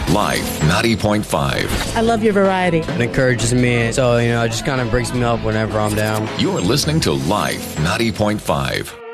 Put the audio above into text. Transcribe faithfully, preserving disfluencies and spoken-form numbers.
Life ninety point five. I love your variety. It encourages me, so, you know, it just kind of brings me up whenever I'm down. You're listening to Life ninety point five.